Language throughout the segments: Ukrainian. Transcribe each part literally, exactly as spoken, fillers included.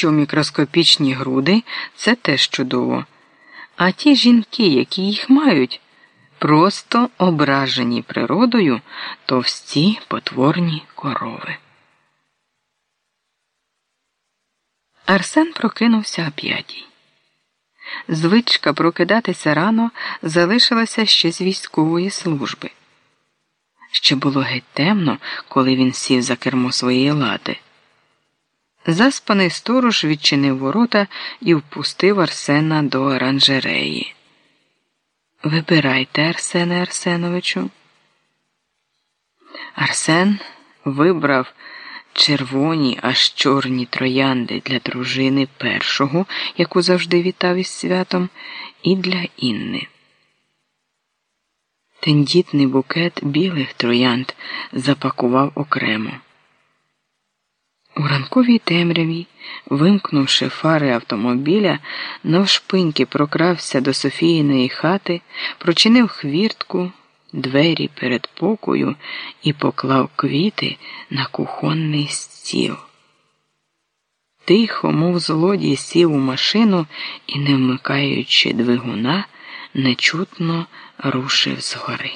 що мікроскопічні груди – це теж чудово. А ті жінки, які їх мають, просто ображені природою товсті потворні корови. Арсен прокинувся о п'ятій. Звичка прокидатися рано залишилася ще з військової служби. Ще було геть темно, коли він сів за кермо своєї лади. Заспаний сторож відчинив ворота і впустив Арсена до оранжереї. «Вибирайте, Арсене Арсеновичу». Арсен вибрав червоні, аж чорні троянди для дружини першого, яку завжди вітав із святом, і для Інни. Тендітний букет білих троянд запакував окремо. У ранковій темряві, вимкнувши фари автомобіля, навшпиньки прокрався до Софіїної хати, прочинив хвіртку, двері передпокою і поклав квіти на кухонний стіл. Тихо, мов злодій, сів у машину і, не вмикаючи двигуна, нечутно рушив згори.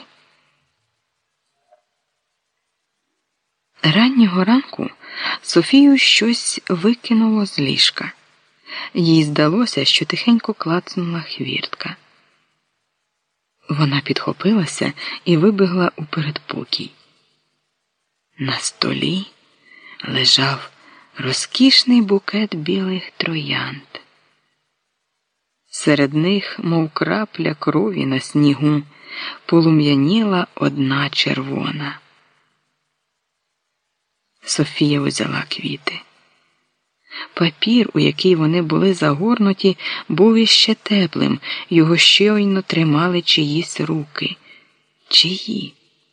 Раннього ранку Софію щось викинуло з ліжка. Їй здалося, що тихенько клацнула хвіртка. Вона підхопилася і вибігла у передпокій. На столі лежав розкішний букет білих троянд. Серед них, мов крапля крові на снігу, полум'яніла одна червона. Софія взяла квіти. Папір, у який вони були загорнуті, був іще теплим, його щойно тримали чиїсь руки. Чиї?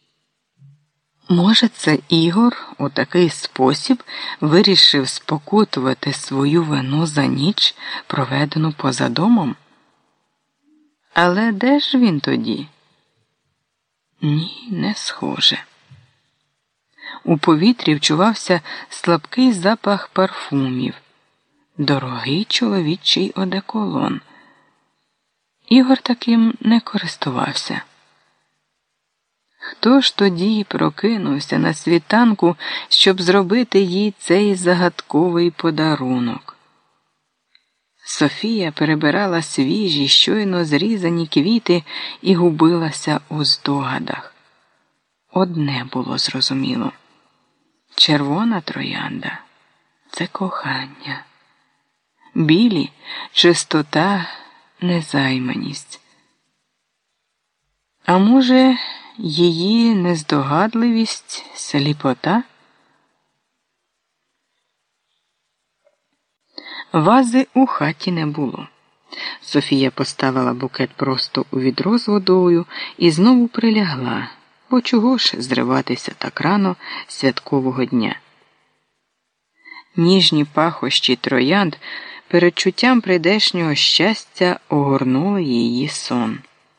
Може, це Ігор у такий спосіб вирішив спокутувати свою вину за ніч, проведену поза домом? Але де ж він тоді? Ні, не схоже. У повітрі вчувався слабкий запах парфумів. Дорогий чоловічий одеколон. Ігор таким не користувався. Хто ж тоді прокинувся на світанку, щоб зробити їй цей загадковий подарунок? Софія перебирала свіжі, щойно зрізані квіти і губилася у здогадах. Одне було зрозуміло. Червона троянда – це кохання. Білі – чистота, незайманість. А може, її нездогадливість – сліпота? Вази у хаті не було. Софія поставила букет просто у відро з водою і знову прилягла. Бо чого ж зриватися так рано святкового дня? Ніжні пахощі троянд передчуттям прийдешнього щастя огорнули її сон.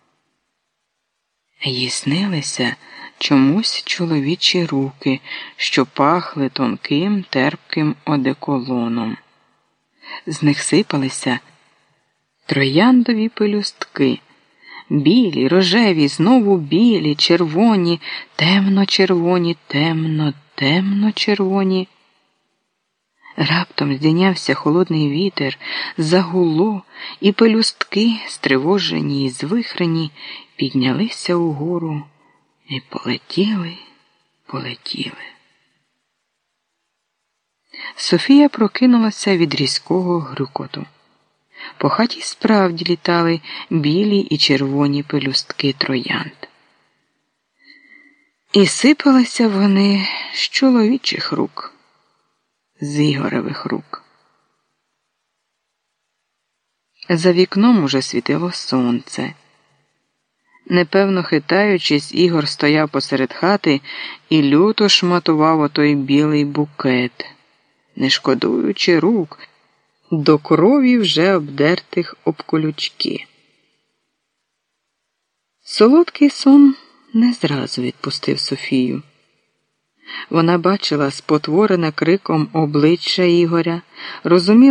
Їй снилися чомусь чоловічі руки, що пахли тонким терпким одеколоном. З них сипалися трояндові пелюстки. Білі, рожеві, знову білі, червоні, темно-червоні, темно-темно-червоні. Раптом здійнявся холодний вітер, загуло, і пелюстки, стривожені й звихрені, піднялися угору і полетіли, полетіли. Софія прокинулася від різкого грюкоту. По хаті справді літали білі і червоні пелюстки троянд. І сипалися вони з чоловічих рук, з Ігоревих рук. За вікном уже світило сонце. Непевно хитаючись, Ігор стояв посеред хати і люто шматував отой білий букет, не шкодуючи рук, до крові вже обдертих об колючки. Солодкий сон не зразу відпустив Софію. Вона бачила спотворене криком обличчя Ігоря, розуміла,